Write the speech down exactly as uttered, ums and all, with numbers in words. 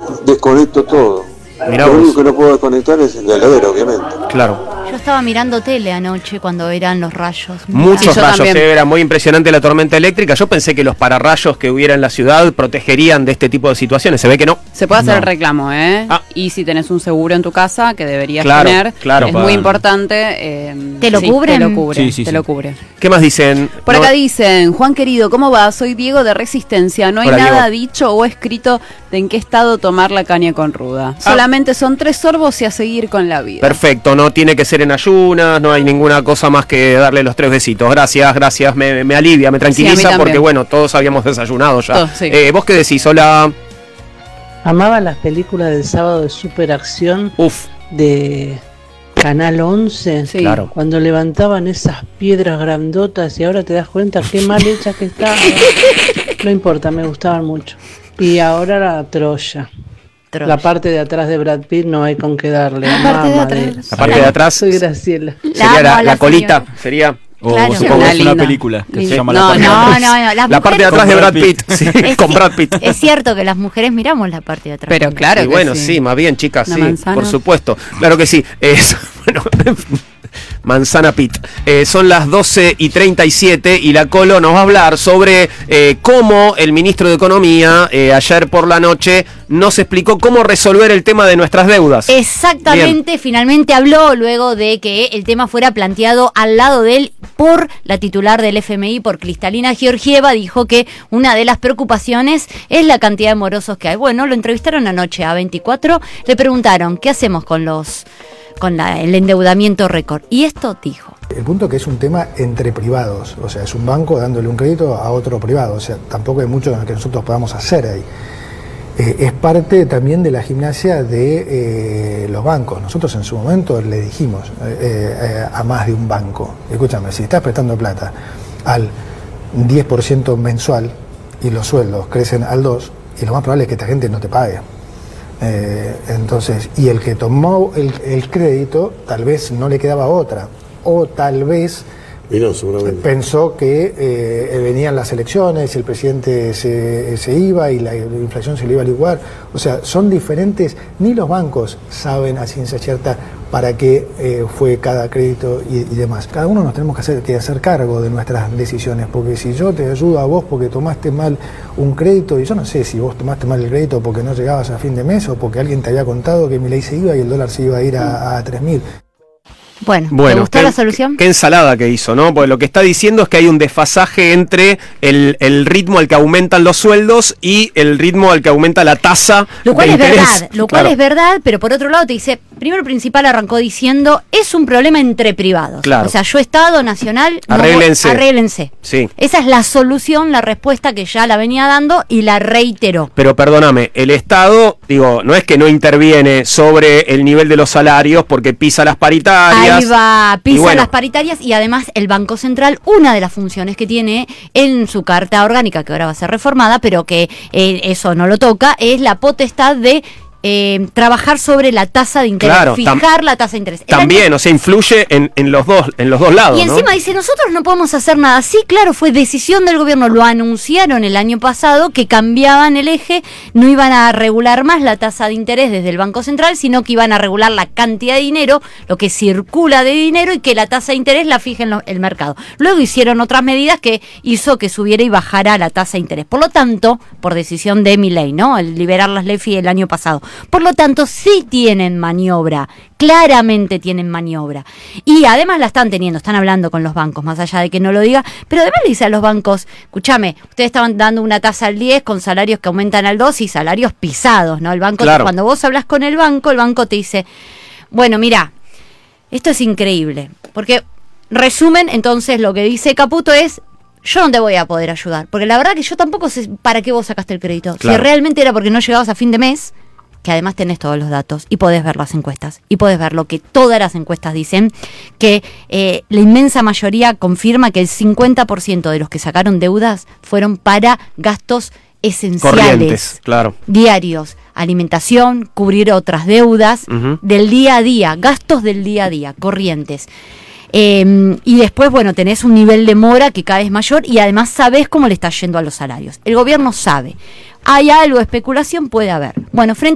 desconecto todo. Mirá Lo vos. único que no puedo desconectar es la heladera, obviamente. Claro. Yo estaba mirando tele anoche cuando eran los rayos. Muchos Sí, yo rayos, también. eh, era muy impresionante la tormenta eléctrica. Yo pensé que los pararrayos que hubiera en la ciudad protegerían de este tipo de situaciones. Se ve que no. Se puede hacer No. el reclamo, ¿eh? Ah. Y si tenés un seguro en tu casa, que deberías Claro, tener, claro, es para- muy importante. eh, ¿Te lo sí, cubren? Te lo cubre, Sí, sí, te sí. lo cubre. ¿Qué más dicen? Por No- acá dicen, Juan querido, ¿cómo va? Soy Diego de Resistencia. No hay Hola, nada Diego. dicho o escrito de en qué estado tomar la caña con ruda. Ah. Solamente son tres sorbos y a seguir con la vida. Perfecto, no tiene que ser en ayunas, no hay ninguna cosa más que darle los tres besitos. Gracias, gracias, me, me alivia, me Sí, a mí tranquiliza también. porque bueno, todos habíamos desayunado ya. Todos, sí. Eh, ¿Vos qué decís? Hola. Amaba las películas del sábado de superacción Uf, de Canal once. Sí. claro. Cuando levantaban esas piedras grandotas y ahora te das cuenta qué mal hechas que estaban. No importa, me gustaban mucho. Y ahora la Troya. Troya. La parte de atrás de Brad Pitt no hay con qué darle. La parte de Mamadera. atrás. La parte de atrás Soy Graciela. sería amo la, a la la colita, señora. sería O Claro. supongo Una que es una linda. película que Linda. se llama No, La parte de No, atrás. no, no. Las la parte de mujeres- atrás de Con Brad Brad Pitt, Pitt. sí, Es con ci- Brad Pitt. Es cierto que las mujeres miramos la parte de atrás. Pero claro Y que bueno, sí. sí. más bien, chicas, Una sí, manzana. por supuesto. Claro que sí. Es, bueno, Manzana Pit. Eh, son las doce y treinta y siete y la Colo nos va a hablar sobre eh, cómo el ministro de Economía eh, ayer por la noche nos explicó cómo resolver el tema de nuestras deudas. Exactamente, finalmente habló luego de que el tema fuera planteado al lado de él por la titular del F M I, por Cristalina Georgieva. Dijo que una de las preocupaciones es la cantidad de morosos que hay. Bueno, lo entrevistaron anoche a veinticuatro, le preguntaron qué hacemos con los con la- el endeudamiento récord. Y esto dijo. El punto es que es un tema entre privados, o sea, es un banco dándole un crédito a otro privado, o sea, tampoco hay mucho que nosotros podamos hacer ahí. Eh, es parte también de la gimnasia de eh, los bancos. Nosotros en su momento le dijimos eh, eh, a más de un banco, escúchame, si estás prestando plata al diez por ciento mensual y los sueldos crecen al dos por ciento, y lo más probable es que esta gente no te pague. Eh, entonces, y el que tomó el, el crédito tal vez no le quedaba otra, o tal vez Y no, seguramente. pensó que eh, venían las elecciones, el presidente se, se iba y la inflación se le iba a licuar. O sea, son diferentes, ni los bancos saben a ciencia cierta para qué eh, fue cada crédito y, y demás. Cada uno nos tenemos que hacer, que hacer cargo de nuestras decisiones, porque si yo te ayudo a vos porque tomaste mal un crédito, y yo no sé si vos tomaste mal el crédito porque no llegabas a fin de mes o porque alguien te había contado que Milei se iba y el dólar se iba a ir a, a tres mil. Bueno, ¿te Bueno, gustó qué, la solución? qué ensalada que hizo, ¿no? Porque lo que está diciendo es que hay un desfasaje entre el, el ritmo al que aumentan los sueldos y el ritmo al que aumenta la tasa Lo cual de es interés. verdad, lo cual Claro. es verdad, pero por otro lado te dice, primero principal arrancó diciendo, es un problema entre privados. Claro. O sea, yo Estado, Nacional, no voy- Arréglense. arréglense. Sí. Esa es la solución, la respuesta que ya la venía dando y la reiteró. Pero perdóname, el Estado, digo, no es que no interviene sobre el nivel de los salarios porque pisa las paritarias. Ahí va, pisa Y bueno, las paritarias y además el Banco Central, una de las funciones que tiene en su carta orgánica, que ahora va a ser reformada, pero que eh, eso no lo toca, es la potestad de eh, trabajar sobre la tasa de interés, Claro, tam- fijar la tasa de interés. El año- También, o sea, influye en, en los dos, en los dos lados, Y ¿no? encima dice, nosotros no podemos hacer nada. Sí, claro, fue decisión del gobierno, lo anunciaron el año pasado, que cambiaban el eje, no iban a regular más la tasa de interés desde el Banco Central, sino que iban a regular la cantidad de dinero, lo que circula de dinero, y que la tasa de interés la fije en lo- el mercado. Luego hicieron otras medidas que hizo que subiera y bajara la tasa de interés. Por lo tanto, por decisión de Milei, ¿no? El liberar las LEFI el año pasado. Por lo tanto, sí tienen maniobra, claramente tienen maniobra. Y además la están teniendo, están hablando con los bancos, más allá de que no lo diga, pero además le dice a los bancos, escúchame, ustedes estaban dando una tasa al diez con salarios que aumentan al dos y salarios pisados, ¿no? El banco, Claro. cuando vos hablas con el banco, el banco te dice, bueno, mira, esto es increíble, porque resumen, entonces lo que dice Caputo es, yo no te voy a poder ayudar, porque la verdad que yo tampoco sé para qué vos sacaste el crédito. Claro. Si realmente era porque no llegabas a fin de mes, que además tenés todos los datos y podés ver las encuestas y podés ver lo que todas las encuestas dicen, que eh, la inmensa mayoría confirma que el cincuenta por ciento de los que sacaron deudas fueron para gastos esenciales, Corrientes, claro. diarios, alimentación, cubrir otras deudas Ujú. del día a día, gastos del día a día, corrientes. Eh, y después, bueno, tenés un nivel de mora que cada vez es mayor y además sabés cómo le está yendo a los salarios. El gobierno sabe. ¿Hay algo de especulación? Puede haber. Bueno, frente